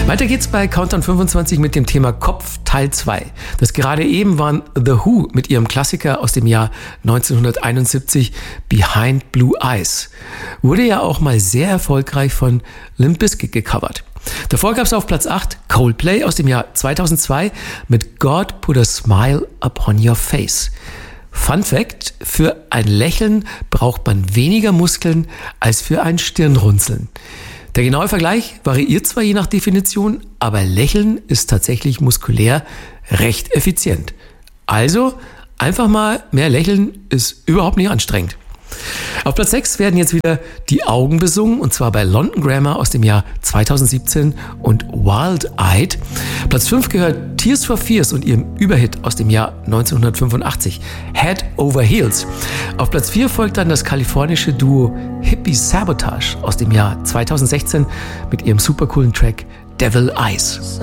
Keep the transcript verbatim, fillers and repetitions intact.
Weiter geht's bei Countdown fünfundzwanzig mit dem Thema Kopf Teil zwei. Das gerade eben waren The Who mit ihrem Klassiker aus dem Jahr neunzehnhunderteinundsiebzig, Behind Blue Eyes. Wurde ja auch mal sehr erfolgreich von Limp Bizkit gecovert. Davor gab's auf Platz acht Coldplay aus dem Jahr zweitausendzwei mit God Put a Smile Upon Your Face. Fun Fact: Für ein Lächeln braucht man weniger Muskeln als für ein Stirnrunzeln. Der genaue Vergleich variiert zwar je nach Definition, aber Lächeln ist tatsächlich muskulär recht effizient. Also einfach mal mehr lächeln, ist überhaupt nicht anstrengend. Auf Platz sechs werden jetzt wieder die Augen besungen, und zwar bei London Grammar aus dem Jahr zweitausendsiebzehn und Wild Eyed. Platz fünf gehört Tears for Fears und ihrem Überhit aus dem Jahr neunzehnhundertfünfundachtzig, Head Over Heels. Auf Platz vier folgt dann das kalifornische Duo Hippie Sabotage aus dem Jahr zweitausendsechzehn mit ihrem supercoolen Track Devil Eyes.